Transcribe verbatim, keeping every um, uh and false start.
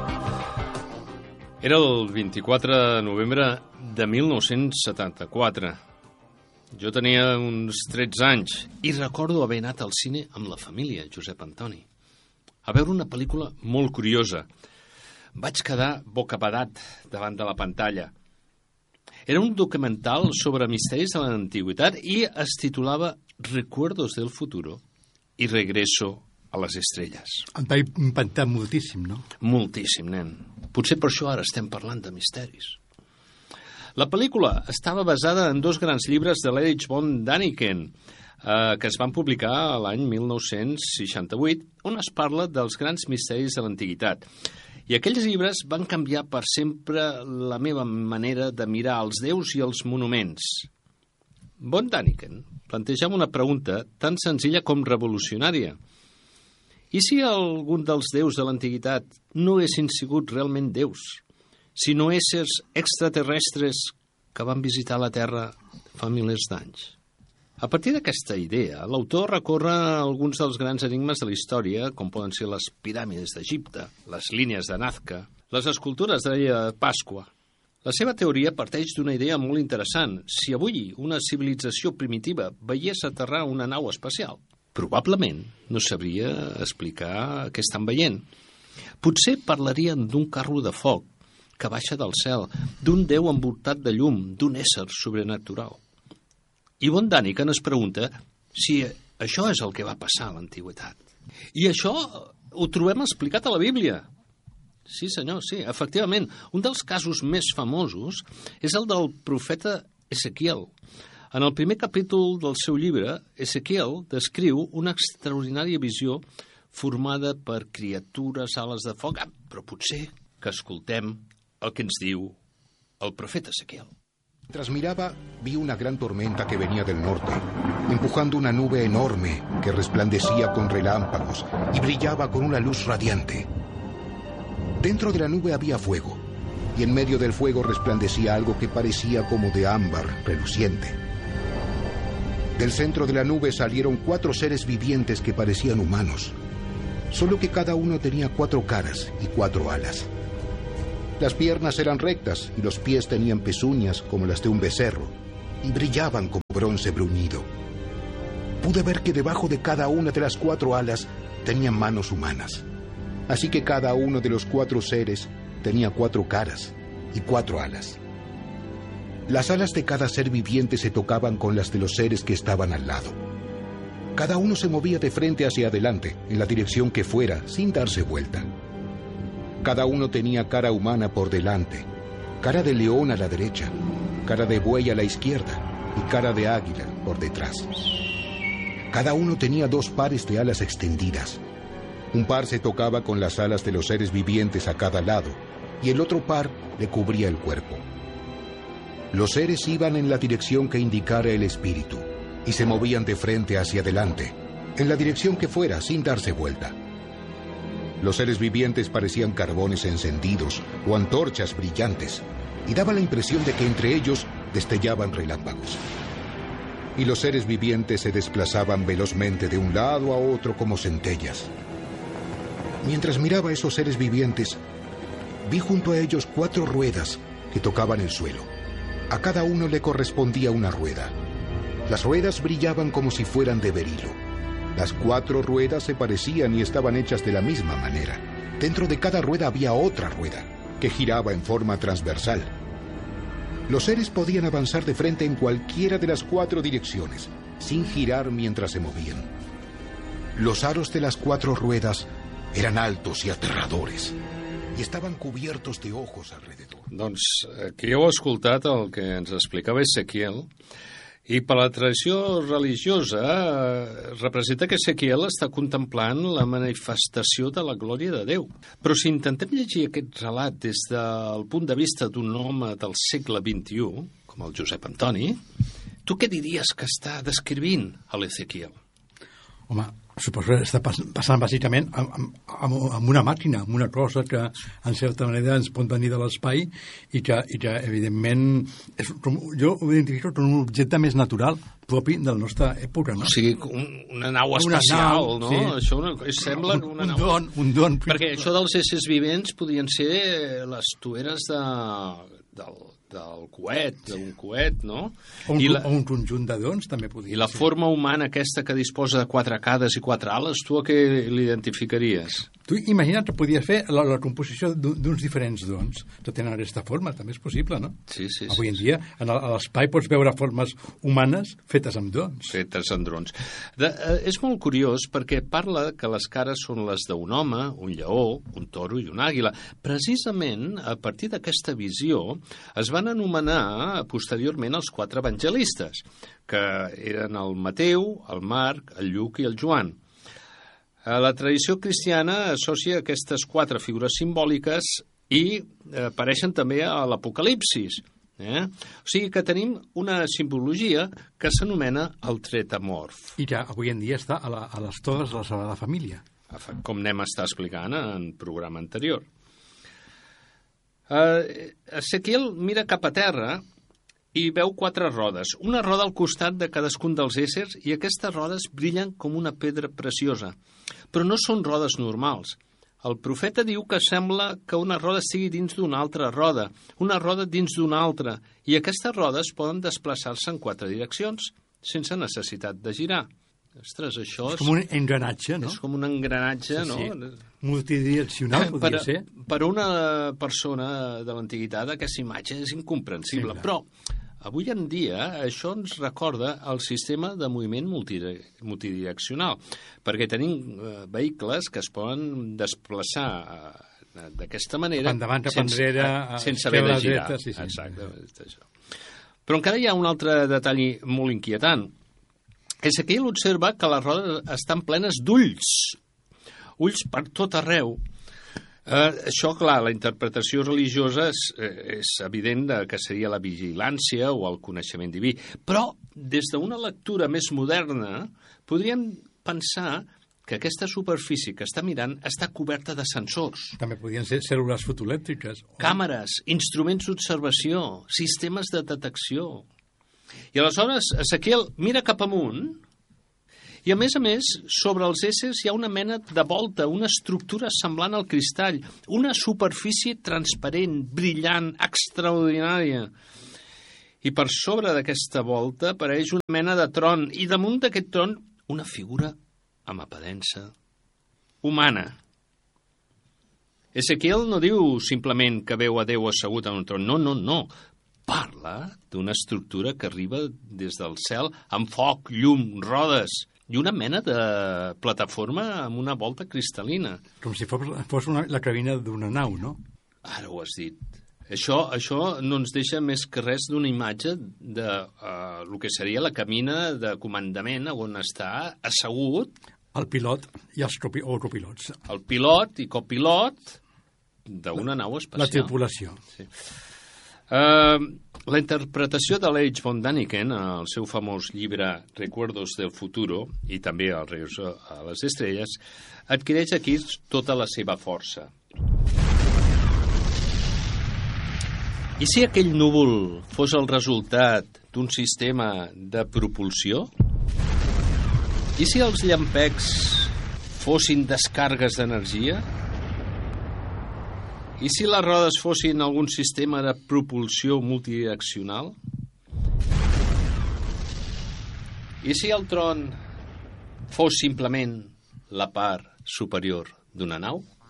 Era el vint-i-quatre de novembre de mil nou-cents setanta-quatre. Jo tenia uns tretze anys i recordo haver anat al cine amb la família Josep Antoni a veure una pel·lícula molt curiosa. Vaig quedar bocabadat davant de la pantalla. Era un documental sobre misteris de l'antiguitat i es titulava Recuerdos del futuro i Regreso a les estrelles. Em va impactar moltíssim, no? Moltíssim, nen. Potser per això ara estem parlant de misteris. La pel·lícula estava basada en dos grans llibres de l'Erich von Däniken, eh, que es van publicar l'any mil nou-cents seixanta-vuit, on es parla dels grans misteris de l'antiguitat. I aquells llibres van canviar per sempre la meva manera de mirar els déus i els monuments. Von Däniken plantejava una pregunta tan senzilla com revolucionària. I si algun dels déus de l'antiguitat no haguessin sigut realment déus, sinó éssers extraterrestres que van visitar la Terra fa milers d'anys? A partir d'aquesta idea, l'autor recorre alguns dels grans enigmes de la història, com poden ser les piràmides d'Egipte, les línies de Nazca, les escultures de l'illa de Pasqua. La seva teoria parteix d'una idea molt interessant. Si avui una civilització primitiva veiés aterrar una nau espacial, probablement no sabria explicar què estan veient. Potser parlarien d'un carro de foc que baixa del cel, d'un déu envoltat de llum, d'un ésser sobrenatural. I von Däniken es pregunta si això és el que va passar a l'antiguitat. I això ho trobem explicat a la Bíblia. Sí, senyor, sí, efectivament. Un dels casos més famosos és el del profeta Ezequiel. En el primer capítol del seu llibre, Ezequiel descriu una extraordinària visió formada per criatures, ales de foc, però potser que escoltem el que ens diu el profeta Ezequiel. Mientras miraba, vi una gran tormenta que venía del norte, empujando una nube enorme que resplandecía con relámpagos y brillaba con una luz radiante. Dentro de la nube había fuego, y en medio del fuego resplandecía algo que parecía como de ámbar reluciente. Del centro de la nube salieron cuatro seres vivientes que parecían humanos, solo que cada uno tenía cuatro caras y cuatro alas. Las piernas eran rectas y los pies tenían pezuñas como las de un becerro y brillaban como bronce bruñido. Pude ver que debajo de cada una de las cuatro alas tenían manos humanas, así que cada uno de los cuatro seres tenía cuatro caras y cuatro alas. Las alas de cada ser viviente se tocaban con las de los seres que estaban al lado. Cada uno se movía de frente hacia adelante, en la dirección que fuera, sin darse vuelta. Cada uno tenía cara humana por delante, cara de león a la derecha, cara de buey a la izquierda y cara de águila por detrás. Cada uno tenía dos pares de alas extendidas. Un par se tocaba con las alas de los seres vivientes a cada lado y el otro par le cubría el cuerpo. Los seres iban en la dirección que indicara el espíritu y se movían de frente hacia adelante, en la dirección que fuera, sin darse vuelta. Los seres vivientes parecían carbones encendidos o antorchas brillantes y daba la impresión de que entre ellos destellaban relámpagos. Y los seres vivientes se desplazaban velozmente de un lado a otro como centellas. Mientras miraba a esos seres vivientes, vi junto a ellos cuatro ruedas que tocaban el suelo. A cada uno le correspondía una rueda. Las ruedas brillaban como si fueran de berilo. Las cuatro ruedas se parecían y estaban hechas de la misma manera. Dentro de cada rueda había otra rueda, que giraba en forma transversal. Los seres podían avanzar de frente en cualquiera de las cuatro direcciones, sin girar mientras se movían. Los aros de las cuatro ruedas eran altos y aterradores, i estaven cubiertos de ojos alrededor. Doncs aquí heu escoltat el que ens explicava Ezequiel, i per la tradició religiosa eh, representa que Ezequiel està contemplant la manifestació de la glòria de Déu. Però si intentem llegir aquest relat des del punt de vista d'un home del segle vint-i-u, com el Josep Antoni, tu què diries que està descrivint a l'Ezequiel? Home, suposo que està passant bàsicament amb, amb, amb una màquina, amb una cosa que en certa manera ens pot venir de l'espai i que, i que evidentment és, com, jo ho identifico com un objecte més natural propi de la nostra època, no? O sigui, un, una nau espacial, una nau, no? Sí. Això una, sembla un, una un nau... Don, un don. Perquè això dels éssers vivents podien ser les toeres de, del, del coet, d'un coet, no? O un, I la, o un conjunt de dons també podria I la ser. forma humana aquesta que disposa de quatre cades i quatre ales, tu a què l'identificaries? Tu imagina't que podies fer la, la composició d'uns diferents dons que tenen aquesta forma, també és possible, no? Sí, sí. Avui sí, en sí. dia, en el, a l'espai pots veure formes humanes fetes amb dons. Fetes amb drons. De, eh, és molt curiós perquè parla que les cares són les d'un home, un lleó, un toro i una àguila. Precisament, a partir d'aquesta visió, es van anomenar posteriorment els quatre evangelistes, que eren el Mateu, el Marc, el Lluc i el Joan. La tradició cristiana associa aquestes quatre figures simbòliques i apareixen també a l'Apocalipsis. Eh? O sigui que tenim una simbologia que s'anomena el tretamorf. I que avui en dia està a, la, a les torres de la Sagrada Família. Com anem a estar explicant en programa anterior. Uh, Ezequiel mira cap a terra i veu quatre rodes, una roda al costat de cadascun dels éssers, i aquestes rodes brillen com una pedra preciosa. Però no són rodes normals. El profeta diu que sembla que una roda estigui dins d'una altra roda, una roda dins d'una altra, i aquestes rodes poden desplaçar-se en quatre direccions, sense necessitat de girar. Ostres, això és... És com un engranatge, no? És com un engranatge, sí, sí. no? Multidireccional, podria per, ser. Per una persona de l'antiguitat, aquesta imatge és incomprensible, sí, però avui en dia això ens recorda el sistema de moviment multidireccional, perquè tenim eh, vehicles que es poden desplaçar eh, d'aquesta manera cap endavant, cap sense, enrere, eh, sense haver de girar. Dreta, sí, sí. Exacte. Però encara hi ha un altre detall molt inquietant. És que ell observa que les rodes estan plenes d'ulls, ulls per tot arreu. Eh, això, clar, la interpretació religiosa és, és evident que seria la vigilància o el coneixement diví, però des d'una lectura més moderna podríem pensar que aquesta superfície que està mirant està coberta de sensors. També podrien ser cèl·lules fotoelèctriques. O... Càmeres, instruments d'observació, sistemes de detecció. I aleshores Ezequiel mira cap amunt i, a més a més, sobre els éssers hi ha una mena de volta, una estructura semblant al cristall, una superfície transparent, brillant, extraordinària. I per sobre d'aquesta volta apareix una mena de tron, i damunt d'aquest tron una figura amb aparença humana. Ezequiel no diu simplement que veu a Déu assegut en un tron, no, no, no. Parla d'una estructura que arriba des del cel amb foc, llum, rodes i una mena de plataforma amb una volta cristal·lina. Com si fos, fos una, la cabina d'una nau, no? Ara ho has dit. Això, això no ens deixa més que res d'una imatge de uh, el que seria la cabina de comandament on està assegut el pilot i els copi, o copilots. El pilot i copilot d'una nau espacial. La tripulació. Sí. Uh, la interpretació de L H von Däniken, el seu famós llibre Recuerdos del futuro, i també el Regreso a les estrelles, adquireix aquí tota la seva força. I si aquell núvol fos el resultat d'un sistema de propulsió? I si els llampecs fossin descàrregues d'energia? I si les rodes fossin algun sistema de propulsió multidireccional? I si el tron fos simplement la part superior d'una nau?